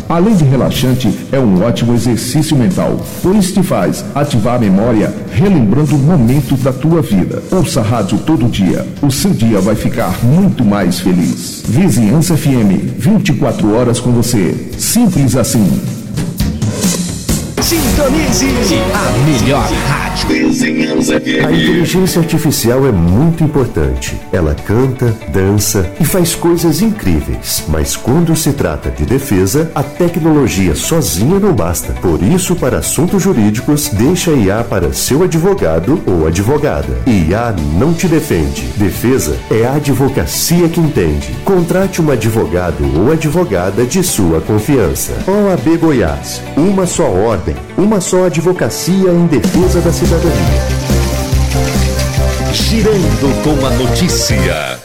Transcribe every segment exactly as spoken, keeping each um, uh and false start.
Além de relaxante, é um ótimo exercício mental, pois te faz ativar a memória, relembrando o momento da tua vida. Ouça a rádio todo dia, o seu dia vai ficar muito mais feliz. Vizinhança F M, vinte e quatro horas com você. Simples assim. Sintonize a melhor rádio. Vizinhança F M. A inteligência artificial é muito importante. Ela canta, dança e faz coisas incríveis. Mas quando se trata de defesa, a tecnologia sozinha não basta. Por isso, para assuntos jurídicos, deixa a I A para seu advogado ou advogada. I A não te defende. Defesa é a advocacia que entende. Contrate um advogado ou advogada de sua confiança. O A B Goiás. Uma só ordem. Uma só advocacia em defesa da cidadania. Girando com a notícia.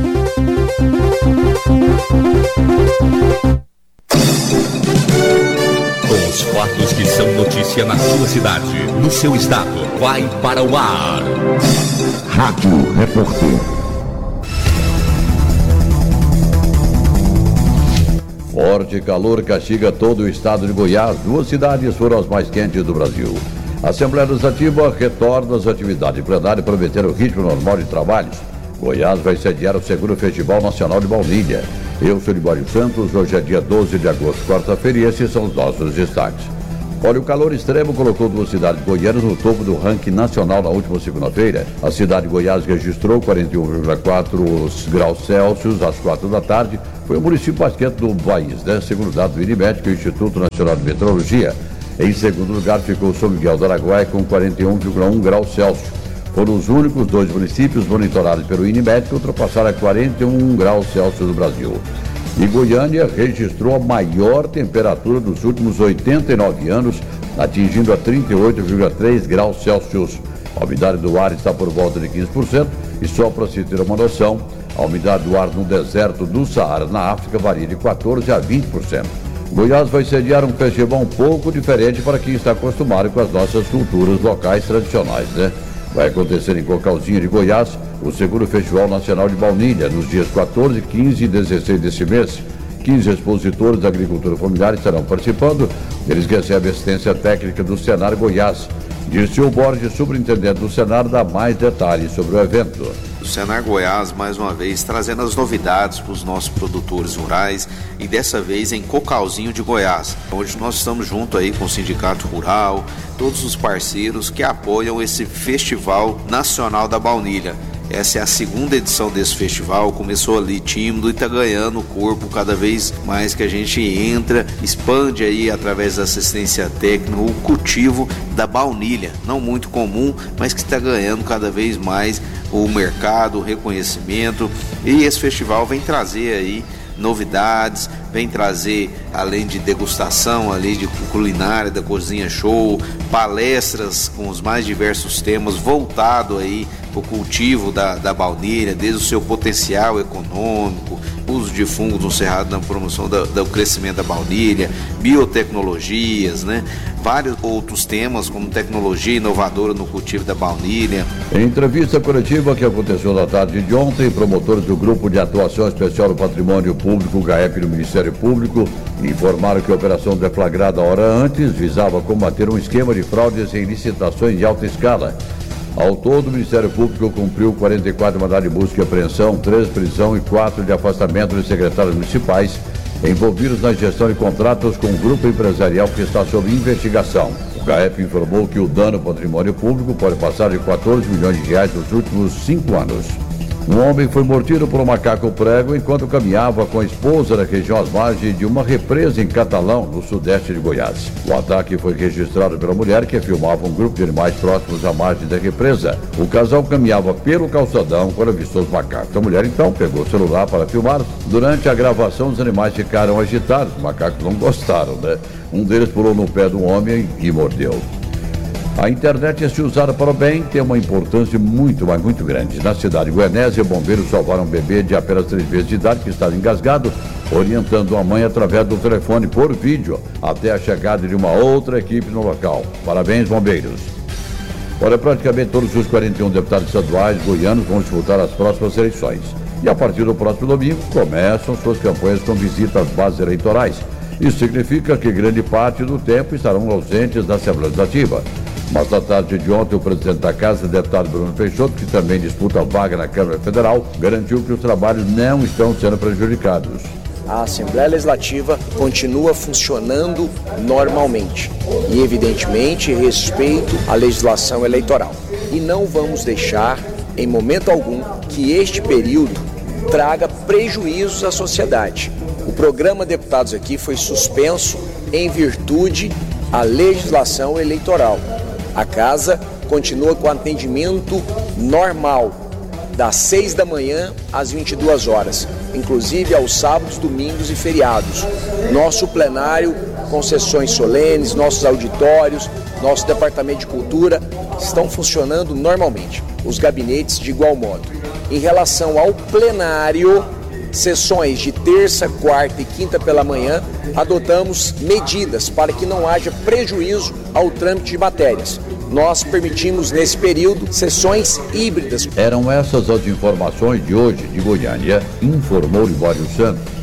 Com os fatos que são notícia na sua cidade, no seu estado, vai para o ar. Rádio Repórter. Forte calor castiga todo o estado de Goiás. Duas cidades foram as mais quentes do Brasil. A Assembleia Legislativa retorna às atividades plenárias para manter o ritmo normal de trabalhos. Goiás vai sediar o segundo Festival Nacional de Baunilha. Eu sou Libório Santos, hoje é dia doze de agosto, quarta-feira, e esses são os nossos destaques. Olha, o calor extremo colocou duas cidades goianas no topo do ranking nacional na última segunda-feira. A cidade de Goiás registrou quarenta e um vírgula quatro graus Celsius às quatro da tarde. Foi o município mais quente do país, né? Segundo dados do INMET, que é o Instituto Nacional de Meteorologia. Em segundo lugar ficou São Miguel do Araguaia com quarenta e um vírgula um graus Celsius. Foram os únicos dois municípios monitorados pelo INMET que ultrapassaram quarenta e um graus Celsius no Brasil. E Goiânia registrou a maior temperatura dos últimos oitenta e nove anos, atingindo a trinta e oito vírgula três graus Celsius. A umidade do ar está por volta de quinze por cento e só para se ter uma noção, a umidade do ar no deserto do Saara, na África, varia de quatorze por cento a vinte por cento. Goiás vai sediar um festival um pouco diferente para quem está acostumado com as nossas culturas locais tradicionais, né? Vai acontecer em Cocalzinho de Goiás, o segundo Festival Nacional de Baunilha, nos dias quatorze, quinze e dezesseis deste mês. quinze expositores da agricultura familiar estarão participando. Eles recebem assistência técnica do Senar Goiás. Dirceu Borges, superintendente do Senar, dá mais detalhes sobre o evento. O Senar Goiás, mais uma vez, trazendo as novidades para os nossos produtores rurais e dessa vez em Cocalzinho de Goiás. Hoje nós estamos junto aí com o Sindicato Rural, todos os parceiros que apoiam esse Festival Nacional da Baunilha. Essa é a segunda edição desse festival, começou ali tímido e está ganhando corpo cada vez mais que a gente entra, expande aí através da assistência técnica o cultivo da baunilha, não muito comum, mas que está ganhando cada vez mais o mercado, o reconhecimento, e esse festival vem trazer aí novidades, vem trazer, além de degustação ali de culinária, da cozinha show, palestras com os mais diversos temas voltado aí para o cultivo da, da baunilha, desde o seu potencial econômico, uso de fungos no cerrado na promoção da, do crescimento da baunilha, biotecnologias, né? Vários outros temas como tecnologia inovadora no cultivo da baunilha. Em entrevista coletiva que aconteceu na tarde de ontem, promotores do Grupo de Atuação Especial do Patrimônio Público, G A E P, do Ministério Público, informaram que a operação deflagrada hora antes visava combater um esquema de fraudes em licitações de alta escala. Ao todo, o Ministério Público cumpriu quarenta e quatro mandados de busca e apreensão, três de prisão e quatro de afastamento de secretários municipais envolvidos na gestão de contratos com um grupo empresarial que está sob investigação. O G A E P informou que o dano ao patrimônio público pode passar de quatorze milhões de reais nos últimos cinco anos. Um homem foi mordido por um macaco prego enquanto caminhava com a esposa na região às margens de uma represa em Catalão, no sudeste de Goiás. O ataque foi registrado pela mulher que filmava um grupo de animais próximos à margem da represa. O casal caminhava pelo calçadão quando avistou os macacos. A mulher então pegou o celular para filmar. Durante a gravação, os animais ficaram agitados. Os macacos não gostaram, né? Um deles pulou no pé do homem e mordeu. A internet, se usada para o bem, tem uma importância muito, mas muito grande. Na cidade de Goianésia, bombeiros salvaram um bebê de apenas três meses de idade que estava engasgado, orientando a mãe através do telefone por vídeo, até a chegada de uma outra equipe no local. Parabéns, bombeiros. Olha, praticamente todos os quarenta e um deputados estaduais goianos vão disputar as próximas eleições. E a partir do próximo domingo, começam suas campanhas com visita às bases eleitorais. Isso significa que grande parte do tempo estarão ausentes da Assembleia Legislativa. Mas na tarde de ontem, o presidente da Casa, deputado Bruno Peixoto, que também disputa a vaga na Câmara Federal, garantiu que os trabalhos não estão sendo prejudicados. A Assembleia Legislativa continua funcionando normalmente e, evidentemente, respeito à legislação eleitoral. E não vamos deixar, em momento algum, que este período traga prejuízos à sociedade. O programa Deputados Aqui foi suspenso em virtude à legislação eleitoral. A Casa continua com atendimento normal, das seis da manhã às vinte e duas horas, inclusive aos sábados, domingos e feriados. Nosso plenário, com sessões solenes, nossos auditórios, nosso departamento de cultura estão funcionando normalmente. Os gabinetes de igual modo. Em relação ao plenário, sessões de terça, quarta e quinta pela manhã, adotamos medidas para que não haja prejuízo ao trâmite de matérias. Nós permitimos, nesse período, sessões híbridas. Eram essas as informações de hoje de Goiânia, informou Libório Santos.